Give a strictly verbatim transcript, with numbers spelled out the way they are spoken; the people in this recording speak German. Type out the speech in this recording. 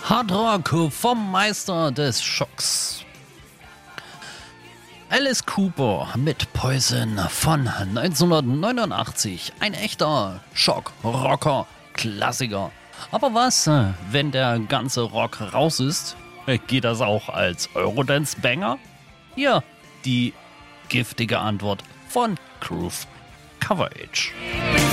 Hard Rock vom Meister des Schocks. Alice Cooper mit Poison von neunzehnhundertneunundachtzig. Ein echter Schock-Rocker-Klassiker. Aber was, wenn der ganze Rock raus ist? Geht das auch als Eurodance-Banger? Hier die giftige Antwort von Groove Coverage.